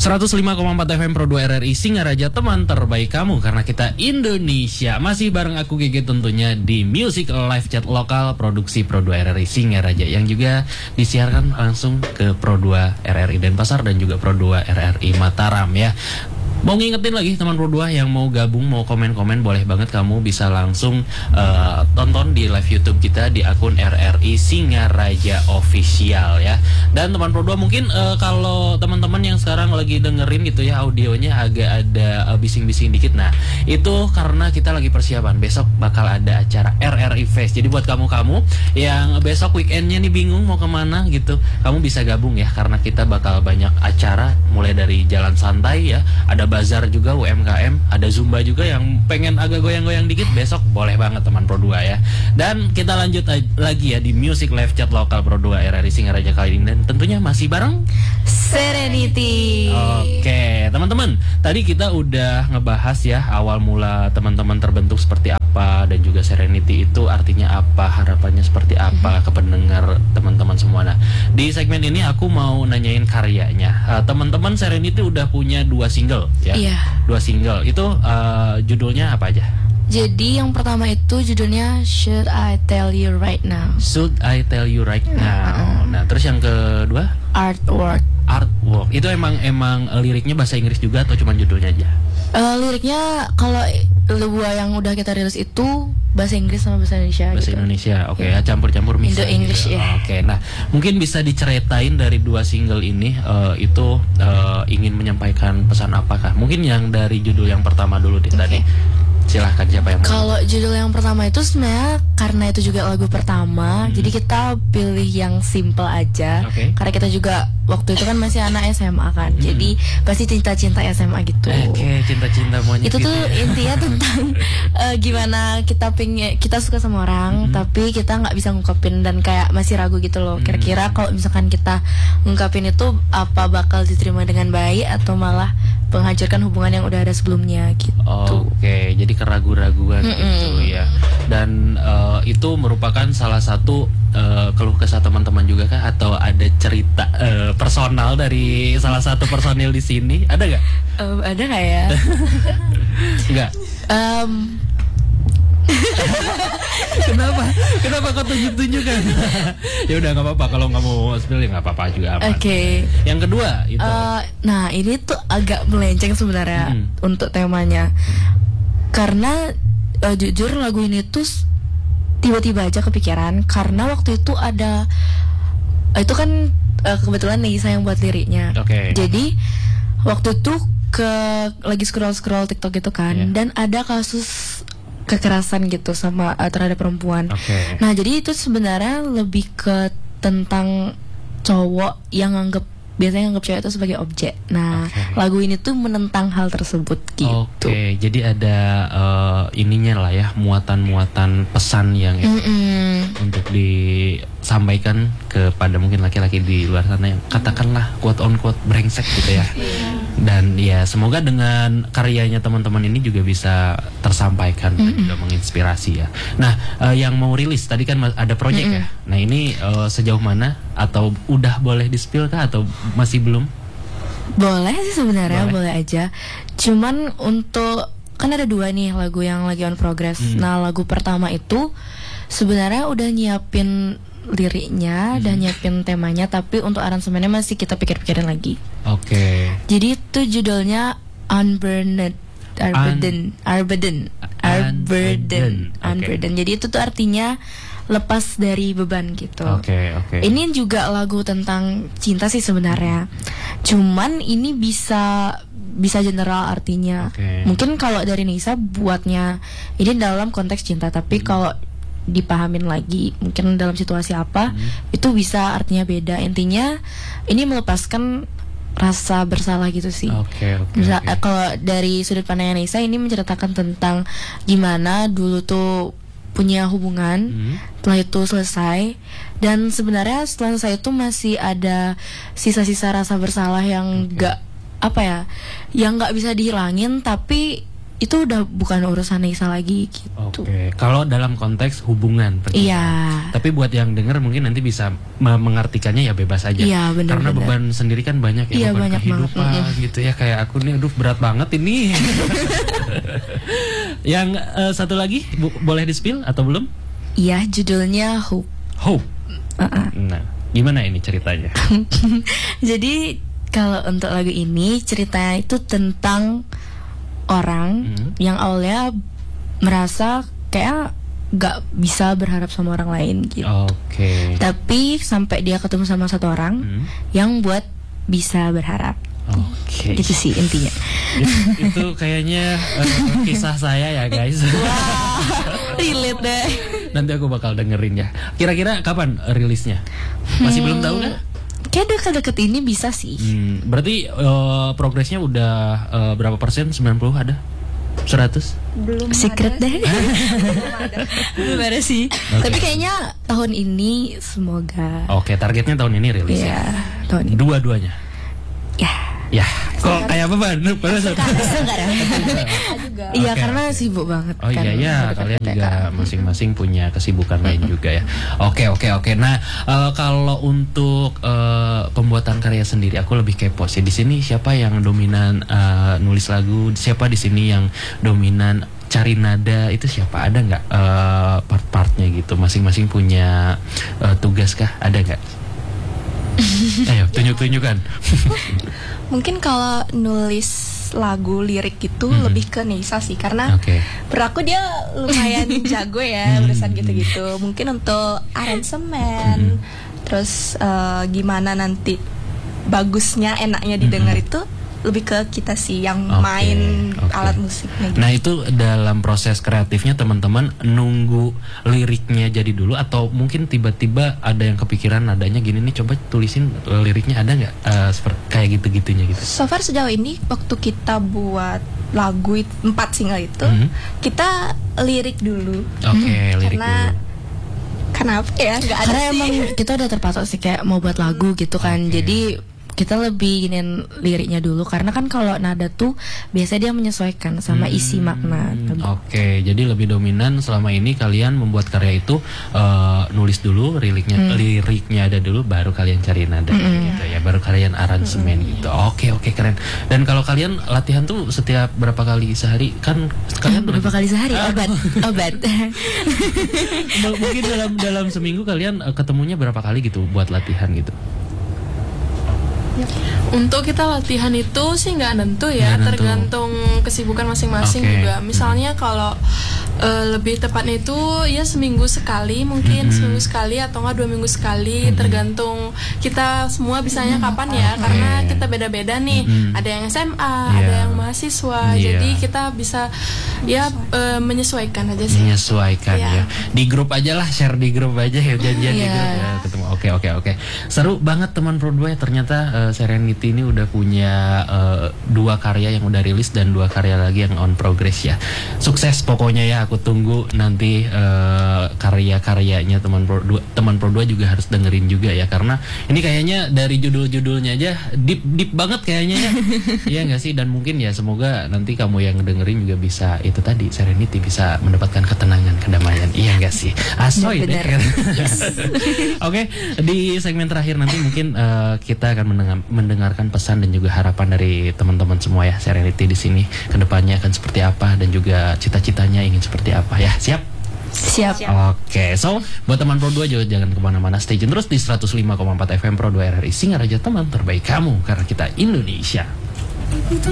105,4 FM Pro 2 RRI Singaraja, teman terbaik kamu karena kita Indonesia. Masih bareng aku Gege tentunya di Music Live Chat Lokal produksi Pro 2 RRI Singaraja yang juga disiarkan langsung ke Pro 2 RRI Denpasar dan juga Pro 2 RRI Mataram ya. Mau ngingetin lagi teman Pro 2 yang mau gabung, mau komen-komen, boleh banget kamu bisa langsung tonton di live YouTube kita di akun RRI Singaraja Official ya. Dan teman Pro 2 mungkin kalau teman-teman yang sekarang lagi dengerin gitu ya audionya agak ada bising-bising dikit. Nah, itu karena kita lagi persiapan. Besok bakal ada acara RRI Fest. Jadi buat kamu-kamu yang besok weekendnya nih bingung mau kemana gitu, kamu bisa gabung ya karena kita bakal banyak acara mulai dari jalan santai ya, ada bazar juga UMKM, ada Zumba juga yang pengen agak goyang-goyang dikit, besok boleh banget teman Pro 2 ya. Dan kita lanjut lagi ya di Music Live Chat Lokal Pro 2 RRI Singaraja kali ini, dan tentunya masih bareng Serenity. Oke, teman-teman, tadi kita udah ngebahas ya awal mula teman-teman terbentuk seperti apa dan juga Serenity itu artinya apa, harapannya seperti apa ke pendengar teman-teman semua. Nah, di segmen ini aku mau nanyain karyanya. Teman-teman Serenity udah punya 2 single ya. Iya. 2 single. Itu judulnya apa aja? Jadi yang pertama itu judulnya Should I Tell You Right Now. Should I Tell You Right Now. Nah, terus yang kedua? Artwork. Artwork. Itu emang liriknya bahasa Inggris juga atau cuma judulnya aja? Liriknya kalau dua yang udah kita rilis itu bahasa Inggris sama bahasa Indonesia. Bahasa gitu. Indonesia, oke ya, campur-campur mix. Indo-English gitu. ya. Oke, nah mungkin bisa diceritain dari 2 single ini itu ingin menyampaikan pesan apakah? Mungkin yang dari judul yang pertama dulu deh tadi. Silahkan, siapa yang mau? Kalau judul yang pertama itu sebenarnya karena itu juga lagu pertama, jadi kita pilih yang simple aja. Karena kita juga waktu itu kan masih anak SMA kan, jadi pasti cinta-cinta SMA gitu. Oke, cinta-cinta monyet. Itu gitu tuh ya. intinya tentang gimana kita suka sama orang, tapi kita nggak bisa ngungkapin dan kayak masih ragu gitu loh. Kira-kira kalau misalkan kita ngungkapin itu apa bakal diterima dengan baik atau malah menghancurkan hubungan yang udah ada sebelumnya gitu. Oke, jadi keraguan-raguan gitu ya. Dan itu merupakan salah satu keluh kesah teman-teman juga kah, atau ada cerita personal dari salah satu personil di sini? Ada nggak? Ada nggak ya? Nggak. Kenapa kau tunjuk-tunjuk kan? Ya udah nggak apa-apa, kalau nggak mau spill ya nggak apa-apa juga. Oke. Yang kedua itu. Nah ini tuh agak melenceng sebenarnya untuk temanya, karena jujur lagu ini tuh tiba-tiba aja kepikiran karena waktu itu ada itu kan kebetulan nih saya yang buat liriknya. Jadi waktu itu lagi scroll TikTok gitu kan, dan ada kasus kekerasan gitu sama terhadap perempuan. Nah jadi itu sebenarnya lebih ke tentang cowok yang biasanya nganggap cewek itu sebagai objek. Nah lagu ini tuh menentang hal tersebut gitu. Jadi ada ininya lah ya, muatan-muatan pesan yang untuk disampaikan kepada mungkin laki-laki di luar sana yang katakanlah quote on quote brengsek gitu ya. Dan ya semoga dengan karyanya teman-teman ini juga bisa tersampaikan dan juga menginspirasi ya. Nah yang mau rilis tadi kan ada project ya. Nah ini sejauh mana, atau udah boleh di-spill kah atau masih belum? Boleh sih sebenarnya, boleh aja. Cuman untuk kan ada 2 nih lagu yang lagi on progress. Nah lagu pertama itu sebenarnya udah nyiapin liriknya dan nyiapin temanya, tapi untuk aransemennya masih kita pikir-pikirin lagi. Jadi itu judulnya Unburdened. Jadi itu tuh artinya lepas dari beban gitu. Ini juga lagu tentang cinta sih sebenarnya. Cuman ini bisa general artinya. Mungkin kalau dari Nisa buatnya ini dalam konteks cinta, tapi kalau dipahamin lagi mungkin dalam situasi apa itu bisa artinya beda. Intinya ini melepaskan rasa bersalah gitu sih. Kalau dari sudut pandang Nisa ini menceritakan tentang gimana dulu tuh punya hubungan, setelah itu selesai, dan sebenarnya setelah selesai itu masih ada sisa-sisa rasa bersalah yang yang nggak bisa dihilangin, tapi itu udah bukan urusan Nisa lagi gitu. Oke. Kalau dalam konteks hubungan percintaan. Iya. Tapi buat yang dengar mungkin nanti bisa mengartikannya ya bebas aja. Iya, bener, karena beban sendiri kan banyak ya, iya, beban banyak kehidupan gitu ya, kayak aku nih aduh berat banget ini. Yang satu lagi boleh di-spill atau belum? Iya, judulnya Hope. Hope. Nah, gimana ini ceritanya? Jadi kalau untuk lagu ini ceritanya itu tentang orang yang awalnya merasa kayak gak bisa berharap sama orang lain gitu. Oke. Tapi sampai dia ketemu sama satu orang yang buat bisa berharap. Oke. Gitu sih intinya. Itu kayaknya kisah saya ya guys. Wah, relate deh. Nanti aku bakal dengerin ya. Kira-kira kapan rilisnya? Masih belum tahu kan? Kayak deket-deket ini bisa sih. Berarti progresnya udah berapa persen? 90 ada? 100? Belum secret ada. Deh. Belum ada sih. Okay. Tapi kayaknya tahun ini semoga. Oke, targetnya tahun ini rilis ya. Tahun ini. Dua-duanya. Ya, kok kayak beban? Iya, karena sibuk banget. Oh kan, iya, kalian juga masing-masing punya kesibukan lain juga ya. Oke. Nah, kalau untuk pembuatan karya sendiri, aku lebih kepo sih. Di sini siapa yang dominan nulis lagu? Siapa di sini yang dominan cari nada? Itu siapa? Ada nggak part-partnya gitu? Masing-masing punya tugas kah? Ada nggak? Ayo, tunjuk-tunjukkan. Mungkin kalau nulis lagu lirik gitu lebih ke Nisa sih, karena beraku dia lumayan jago ya urusan gitu-gitu. Mungkin untuk aransemen, terus gimana nanti bagusnya, enaknya didengar itu lebih ke kita sih yang main alat musiknya gitu. Nah itu dalam proses kreatifnya teman-teman nunggu liriknya jadi dulu, atau mungkin tiba-tiba ada yang kepikiran nadanya gini nih, coba tulisin liriknya, ada nggak kayak gitu-gitunya gitu? So far sejauh ini waktu kita buat lagu 4 single itu kita lirik dulu. Lirik dulu. Kenapa ya? Nggak ada Karena sih. emang kita udah terpatok sih kayak mau buat lagu gitu kan. Jadi kita lebih ingin liriknya dulu, karena kan kalau nada tuh biasanya dia menyesuaikan sama isi makna. Jadi lebih dominan selama ini kalian membuat karya itu nulis dulu, liriknya ada dulu, baru kalian cari nada gitu ya, baru kalian aransemen gitu. Oke, keren. Dan kalau kalian latihan tuh setiap berapa kali sehari? Kan kalian berapa kali sehari? Obat. Mungkin dalam seminggu kalian ketemunya berapa kali gitu buat latihan gitu? Untuk kita latihan itu sih nggak nentu ya, tergantung kesibukan masing-masing juga. Misalnya kalau lebih tepatnya itu ya seminggu sekali, mungkin seminggu sekali atau nggak 2 minggu sekali, tergantung kita semua bisanya kapan ya, karena kita beda-beda nih. Ada yang SMA, ada yang mahasiswa, jadi kita bisa ya menyesuaikan aja sih. Menyesuaikan ya. Di grup aja lah, share di grup aja ya, janjian di grup ya, ketemu. Oke. Seru banget teman Pro 2 ya, ternyata Serenity ini udah punya 2 karya yang udah rilis dan 2 karya lagi yang on progress ya. Sukses pokoknya ya, aku tunggu nanti karya-karyanya teman Pro 2 juga harus dengerin juga ya, karena ini kayaknya dari judul-judulnya aja deep banget kayaknya ya. Iya nggak sih? Dan mungkin ya semoga nanti kamu yang dengerin juga bisa itu tadi, Serenity bisa mendapatkan ketenangan, kedamaian. Iya nggak sih? Asoy deh. Oke, di segmen terakhir nanti mungkin kita akan mendengarkan pesan dan juga harapan dari teman-teman semua ya, Serenity di sini kedepannya akan seperti apa dan juga cita-citanya ingin seperti apa ya. Siap? Oke, so buat teman Pro 2 jangan kemana-mana, stay tune terus di 105,4 FM Pro 2 RRI Singaraja, teman terbaik kamu, karena kita Indonesia.